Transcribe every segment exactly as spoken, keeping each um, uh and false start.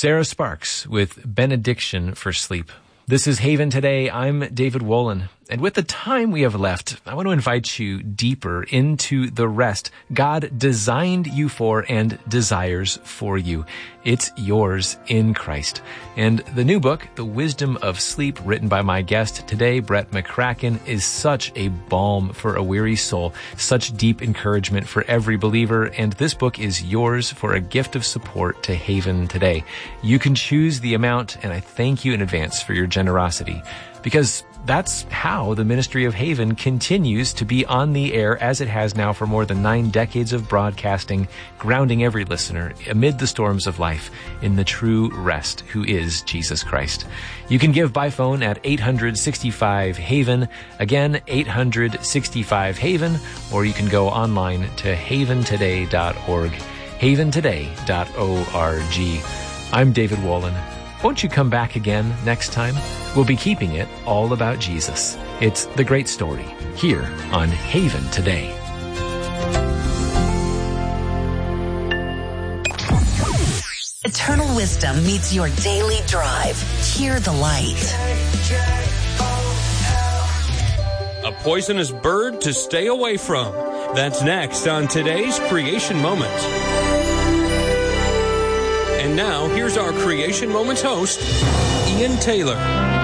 Sarah Sparks with Benediction for Sleep. This is Haven Today. I'm David Wolin. And with the time we have left, I want to invite you deeper into the rest God designed you for and desires for you. It's yours in Christ. And the new book, The Wisdom of Sleep, written by my guest today, Brett McCracken, is such a balm for a weary soul, such deep encouragement for every believer. And this book is yours for a gift of support to Haven Today. You can choose the amount, and I thank you in advance for your generosity, because that's how the ministry of Haven continues to be on the air as it has now for more than nine decades of broadcasting, grounding every listener amid the storms of life in the true rest who is Jesus Christ. You can give by phone at eight hundred sixty-five Haven, again, eight hundred sixty-five Haven, or you can go online to haven today dot org, haven today dot org. I'm David Wolin. Won't you come back again next time? We'll be keeping it all about Jesus. It's The Great Story, here on Haven Today. Eternal wisdom meets your daily drive. Hear the light. A poisonous bird to stay away from. That's next on today's Creation Moment. And now, here's our Creation Moments host, Ian Taylor.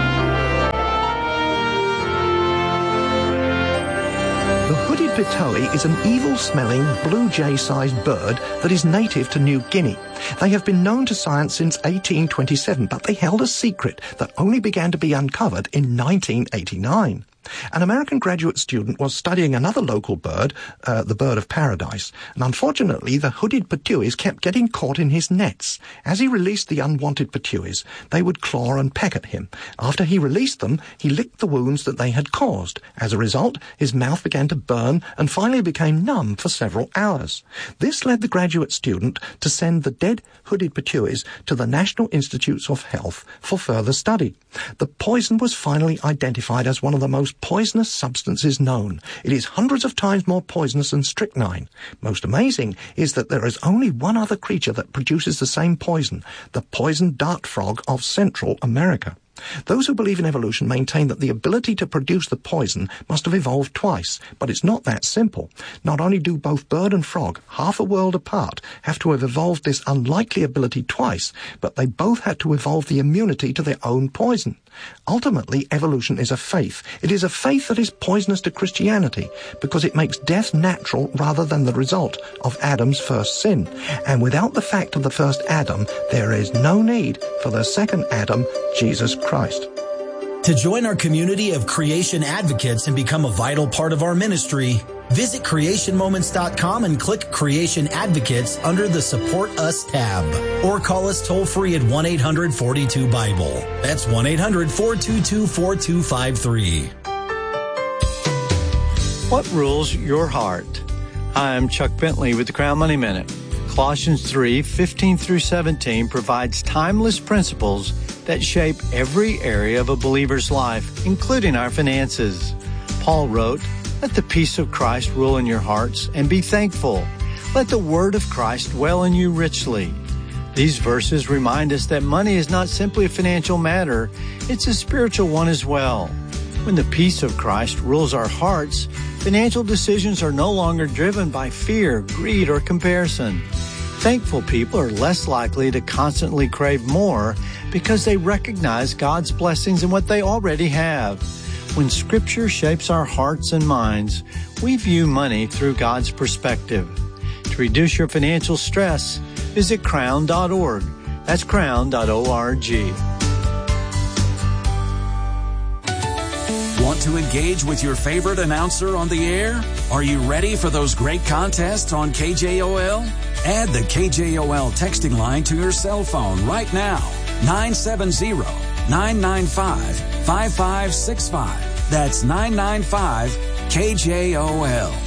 The hooded pitoe is an evil-smelling, blue jay-sized bird that is native to New Guinea. They have been known to science since eighteen twenty-seven, but they held a secret that only began to be uncovered in nineteen eighty-nine. An American graduate student was studying another local bird, uh, the bird of paradise, and unfortunately the hooded pituis kept getting caught in his nets. As he released the unwanted pituis, they would claw and peck at him. After he released them, he licked the wounds that they had caused. As a result, his mouth began to burn and finally became numb for several hours. This led the graduate student to send the dead hooded pituis to the National Institutes of Health for further study. The poison was finally identified as one of the most poisonous substances known. It is hundreds of times more poisonous than strychnine. Most amazing is that there is only one other creature that produces the same poison, the poison dart frog of Central America. Those who believe in evolution maintain that the ability to produce the poison must have evolved twice, but it's not that simple. Not only do both bird and frog, half a world apart, have to have evolved this unlikely ability twice, but they both had to evolve the immunity to their own poison. Ultimately, evolution is a faith. It is a faith that is poisonous to Christianity because it makes death natural rather than the result of Adam's first sin. And without the fact of the first Adam, there is no need for the second Adam, Jesus Christ. To join our community of creation advocates and become a vital part of our ministry, visit creation moments dot com and click Creation Advocates under the Support Us tab. Or call us toll-free at one eight hundred forty-two Bible. That's one eight hundred four two two four two five three. What rules your heart? I'm Chuck Bentley with the Crown Money Minute. Colossians three fifteen through seventeen provides timeless principles that shape every area of a believer's life, including our finances. Paul wrote, "Let the peace of Christ rule in your hearts and be thankful. Let the word of Christ dwell in you richly." These verses remind us that money is not simply a financial matter, it's a spiritual one as well. When the peace of Christ rules our hearts, financial decisions are no longer driven by fear, greed, or comparison. Thankful people are less likely to constantly crave more because they recognize God's blessings in what they already have. When Scripture shapes our hearts and minds, we view money through God's perspective. To reduce your financial stress, visit crown dot org. That's crown dot org. Want to engage with your favorite announcer on the air? Are you ready for those great contests on K J O L? Add the K J O L texting line to your cell phone right now. nine seven zero, nine nine five, five five six five. That's nine nine five K J O L.